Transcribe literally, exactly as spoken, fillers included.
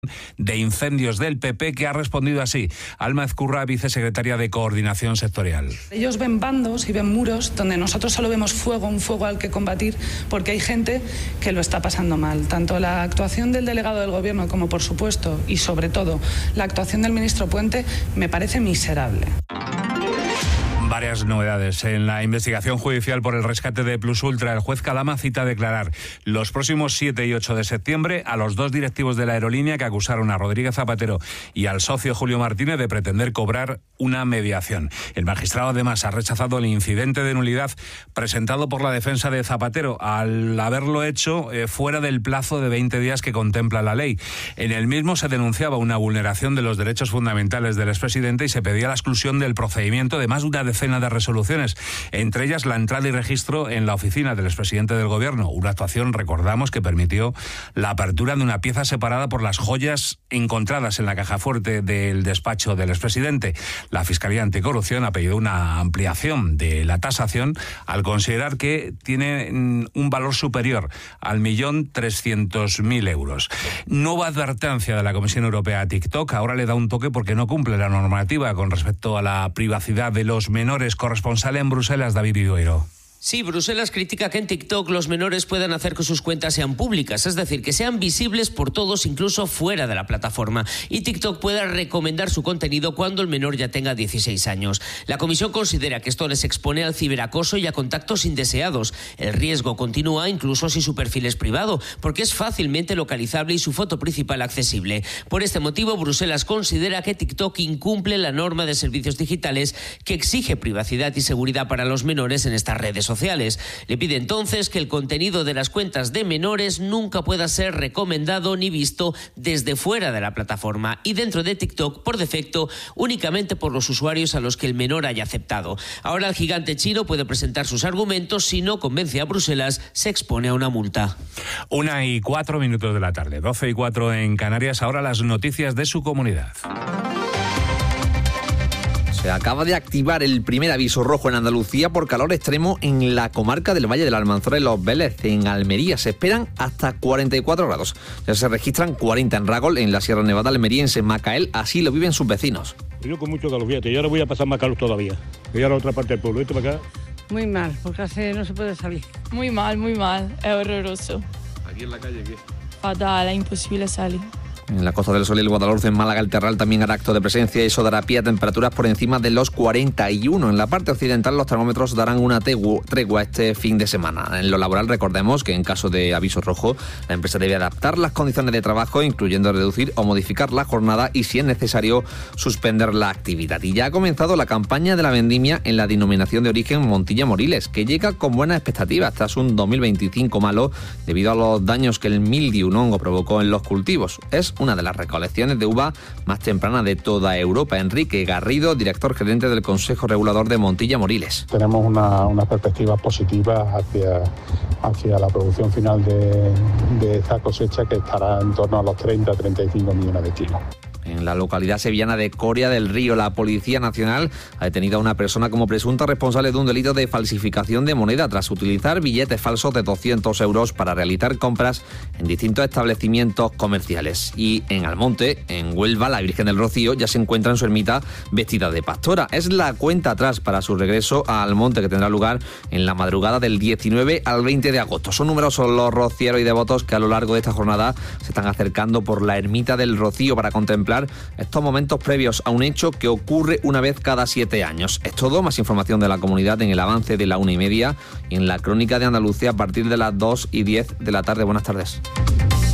de Incendios del P P, que ha respondido así. Alma Ezcurra, vicesecretaria de Coordinación Sectorial. Ellos ven bandos y ven muros donde nosotros solo vemos fuego, un fuego al que combatir, porque hay gente que lo está pasando mal. Tanto la actuación del delegado del Gobierno como, por supuesto, y sobre todo, la actuación del ministro Puente me parece miserable. Varias novedades. En la investigación judicial por el rescate de Plus Ultra, el juez Calama cita a declarar los próximos siete y ocho de septiembre a los dos directivos de la aerolínea que acusaron a Rodríguez Zapatero y al socio Julio Martínez de pretender cobrar una mediación. El magistrado además ha rechazado el incidente de nulidad presentado por la defensa de Zapatero al haberlo hecho eh, fuera del plazo de veinte días que contempla la ley. En el mismo se denunciaba una vulneración de los derechos fundamentales del expresidente y se pedía la exclusión del procedimiento de más de una decena de resoluciones, entre ellas la entrada y registro en la oficina del expresidente del Gobierno, una actuación, recordamos, que permitió la apertura de una pieza separada por las joyas encontradas en la caja fuerte del despacho del expresidente. La Fiscalía Anticorrupción ha pedido una ampliación de la tasación al considerar que tiene un valor superior al millón trescientos mil euros. Nueva advertencia de la Comisión Europea a TikTok, ahora le da un toque porque no cumple la normativa con respecto a la privacidad de los menores. Corresponsal en Bruselas, David Vidueiro. Sí, Bruselas critica que en TikTok los menores puedan hacer que sus cuentas sean públicas, es decir, que sean visibles por todos, incluso fuera de la plataforma, y TikTok pueda recomendar su contenido cuando el menor ya tenga dieciséis años. La Comisión considera que esto les expone al ciberacoso y a contactos indeseados. El riesgo continúa incluso si su perfil es privado, porque es fácilmente localizable y su foto principal accesible. Por este motivo, Bruselas considera que TikTok incumple la norma de servicios digitales que exige privacidad y seguridad para los menores en estas redes sociales. sociales. Le pide entonces que el contenido de las cuentas de menores nunca pueda ser recomendado ni visto desde fuera de la plataforma y dentro de TikTok, por defecto, únicamente por los usuarios a los que el menor haya aceptado. Ahora el gigante chino puede presentar sus argumentos. Si no convence a Bruselas, se expone a una multa. Una y cuatro minutos de la tarde, doce y cuatro en Canarias. Ahora las noticias de su comunidad. Se acaba de activar el primer aviso rojo en Andalucía por calor extremo en la comarca del Valle de la Almanzora y Los Vélez. En Almería se esperan hasta cuarenta y cuatro grados. Ya se registran cuarenta en Ragol, en la Sierra Nevada almeriense, en Macael. Así lo viven sus vecinos. Yo con mucho calor, fíjate, y ahora voy a pasar más calor todavía. Voy a la otra parte del pueblo, ¿esto para acá? Muy mal, porque hace no se puede salir. Muy mal, muy mal, es horroroso. ¿Aquí en la calle qué? Fatal, es imposible salir. En la Costa del Sol y el Guadalhorce, en Málaga, el Terral también hará acto de presencia y eso dará pie a temperaturas por encima de los cuarenta y uno. En la parte occidental los termómetros darán una tregua este fin de semana. En lo laboral recordemos que en caso de aviso rojo la empresa debe adaptar las condiciones de trabajo, incluyendo reducir o modificar la jornada y, si es necesario, suspender la actividad. Y ya ha comenzado la campaña de la vendimia en la denominación de origen Montilla Moriles, que llega con buenas expectativas tras un dos mil veinticinco malo debido a los daños que el mildiu, un hongo, provocó en los cultivos. Es una de las recolecciones de uva más temprana de toda Europa. Enrique Garrido, director gerente del Consejo Regulador de Montilla Moriles. Tenemos una, una perspectiva positiva hacia, hacia la producción final de, de esta cosecha, que estará en torno a los treinta a treinta y cinco millones de kilos. En la localidad sevillana de Coria del Río, la Policía Nacional ha detenido a una persona como presunta responsable de un delito de falsificación de moneda tras utilizar billetes falsos de doscientos euros para realizar compras en distintos establecimientos comerciales. Y en Almonte, en Huelva, la Virgen del Rocío ya se encuentra en su ermita vestida de pastora. Es la cuenta atrás para su regreso a Almonte, que tendrá lugar en la madrugada del diecinueve al veinte de agosto. Son numerosos los rocieros y devotos que a lo largo de esta jornada se están acercando por la ermita del Rocío para contemplar estos momentos previos a un hecho que ocurre una vez cada siete años. Es todo. Más información de la comunidad en el avance de la una y media y en la Crónica de Andalucía a partir de las dos y diez de la tarde. Buenas tardes.